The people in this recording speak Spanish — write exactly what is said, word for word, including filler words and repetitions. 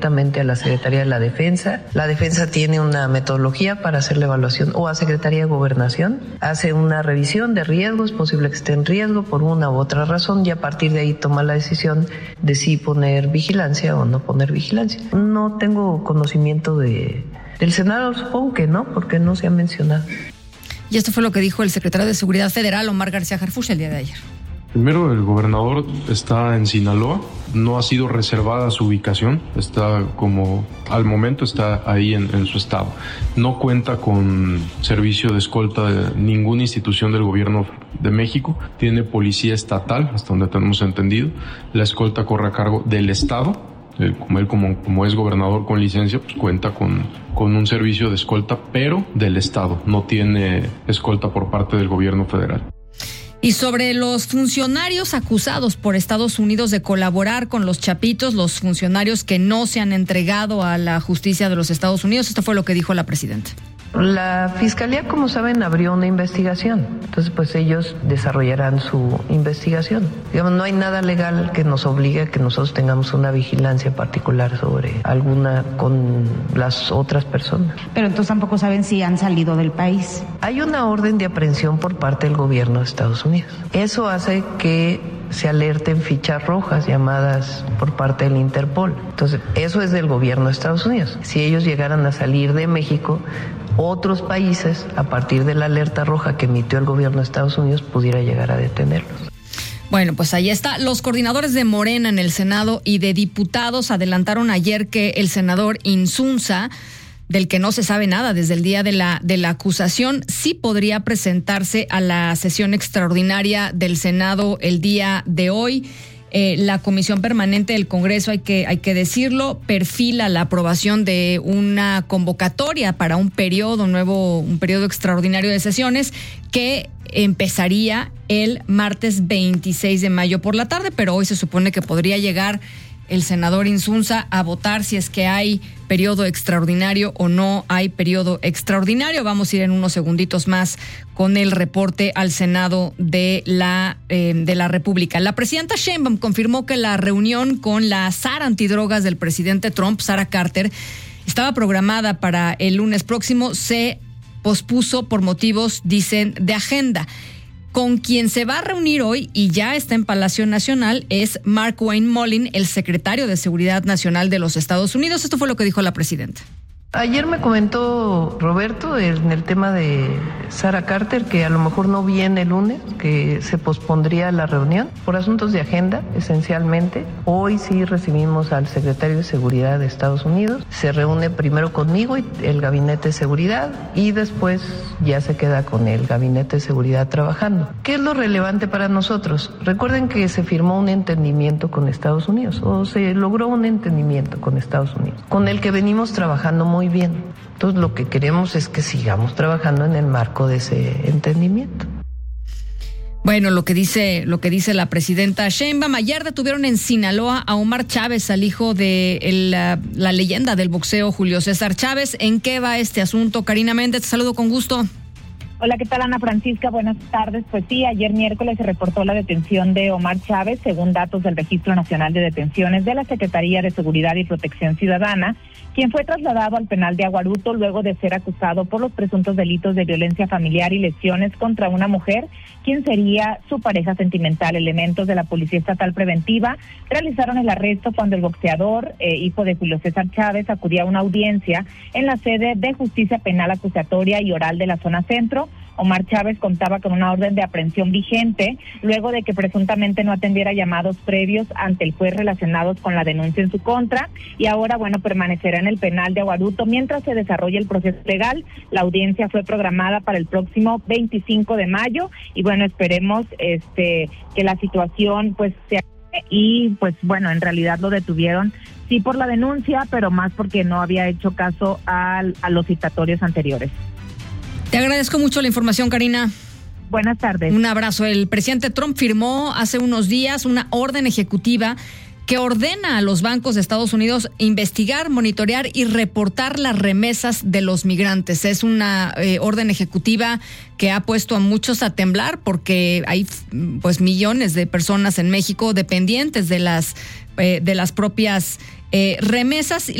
a la Secretaría de la Defensa. La Defensa tiene una metodología para hacer la evaluación, o a Secretaría de Gobernación, hace una revisión de riesgos, es posible que esté en riesgo por una u otra razón, y a partir de ahí toma la decisión de si poner vigilancia o no poner vigilancia. No tengo conocimiento de del Senado, supongo que no, porque no se ha mencionado. Y esto fue lo que dijo el secretario de Seguridad Federal, Omar García Harfuch, el día de ayer. Primero, el gobernador está en Sinaloa, no ha sido reservada su ubicación, está como, al momento está ahí en, en su estado. No cuenta con servicio de escolta de ninguna institución del gobierno de México, tiene policía estatal, hasta donde tenemos entendido, la escolta corre a cargo del estado. Él, como él como, como es gobernador con licencia, pues cuenta con, con un servicio de escolta, pero del estado, no tiene escolta por parte del gobierno federal. Y sobre los funcionarios acusados por Estados Unidos de colaborar con los Chapitos, los funcionarios que no se han entregado a la justicia de los Estados Unidos, esto fue lo que dijo la presidenta. La Fiscalía, como saben, abrió una investigación. Entonces, pues ellos desarrollarán su investigación. Digamos, no hay nada legal que nos obligue a que nosotros tengamos una vigilancia particular sobre alguna con las otras personas. Pero entonces tampoco saben si han salido del país. Hay una orden de aprehensión por parte del gobierno de Estados Unidos. Eso hace que se alerten fichas rojas llamadas por parte del Interpol. Entonces, eso es del gobierno de Estados Unidos. Si ellos llegaran a salir de México, otros países, a partir de la alerta roja que emitió el gobierno de Estados Unidos, pudiera llegar a detenerlos. Bueno, pues ahí está. Los coordinadores de Morena en el Senado y de diputados adelantaron ayer que el senador Insunza, del que no se sabe nada desde el día de la, de la acusación, sí podría presentarse a la sesión extraordinaria del Senado el día de hoy. Eh, la Comisión Permanente del Congreso, hay que, hay que decirlo, perfila la aprobación de una convocatoria para un periodo nuevo, un periodo extraordinario de sesiones que empezaría el martes veintiséis de mayo por la tarde, pero hoy se supone que podría llegar el senador Insunza a votar si es que hay periodo extraordinario o no hay periodo extraordinario. Vamos a ir en unos segunditos más con el reporte al Senado de la eh, de la República. La presidenta Sheinbaum confirmó que la reunión con la zar antidrogas del presidente Trump, Sarah Carter, estaba programada para el lunes próximo, se pospuso por motivos, dicen, de agenda. Con quien se va a reunir hoy y ya está en Palacio Nacional es Mark Wayne Mullin, el secretario de Seguridad Nacional de los Estados Unidos. Esto fue lo que dijo la presidenta. Ayer me comentó Roberto en el tema de Sarah Carter que a lo mejor no viene el lunes, que se pospondría la reunión por asuntos de agenda, esencialmente. Hoy sí recibimos al secretario de Seguridad de Estados Unidos. Se reúne primero conmigo y el Gabinete de Seguridad y después ya se queda con el Gabinete de Seguridad trabajando. ¿Qué es lo relevante para nosotros? Recuerden que se firmó un entendimiento con Estados Unidos, o se logró un entendimiento con Estados Unidos, con el que venimos trabajando muy Muy bien. Entonces lo que queremos es que sigamos trabajando en el marco de ese entendimiento. Bueno, lo que dice, lo que dice la presidenta Sheinbaum. Ayer detuvieron en Sinaloa a Omar Chávez, al hijo de el, la, la leyenda del boxeo Julio César Chávez. ¿En qué va este asunto? Karina Méndez, te saludo con gusto. Hola, ¿qué tal, Ana Francisca? Buenas tardes. Pues sí, ayer miércoles se reportó la detención de Omar Chávez, según datos del Registro Nacional de Detenciones de la Secretaría de Seguridad y Protección Ciudadana, quien fue trasladado al penal de Aguaruto luego de ser acusado por los presuntos delitos de violencia familiar y lesiones contra una mujer, quien sería su pareja sentimental. Elementos de la Policía Estatal Preventiva realizaron el arresto cuando el boxeador, eh, hijo de Julio César Chávez, acudía a una audiencia en la sede de Justicia Penal Acusatoria y Oral de la Zona Centro. Omar Chávez contaba con una orden de aprehensión vigente luego de que presuntamente no atendiera llamados previos ante el juez relacionados con la denuncia en su contra, y ahora, bueno, permanecerá en el penal de Aguaruto mientras se desarrolla el proceso legal. La audiencia fue programada para el próximo veinticinco de mayo y bueno, esperemos este que la situación pues se y pues bueno, en realidad lo detuvieron sí por la denuncia, pero más porque no había hecho caso a, a los citatorios anteriores. Te agradezco mucho la información, Karina. Buenas tardes. Un abrazo. El presidente Trump firmó hace unos días una orden ejecutiva que ordena a los bancos de Estados Unidos investigar, monitorear y reportar las remesas de los migrantes. Es una eh, orden ejecutiva que ha puesto a muchos a temblar porque hay pues millones de personas en México dependientes de las eh, de las propias eh, remesas.